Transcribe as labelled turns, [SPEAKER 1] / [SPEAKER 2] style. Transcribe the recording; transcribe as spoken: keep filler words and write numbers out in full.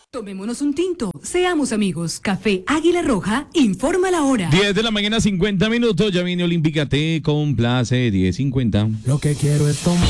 [SPEAKER 1] Tomémonos un tinto, seamos amigos. Café Águila Roja, informa la hora.
[SPEAKER 2] diez de la mañana, cincuenta minutos. Ya viene Olímpica, te complace, diez cincuenta.
[SPEAKER 3] Lo que quiero es tomar.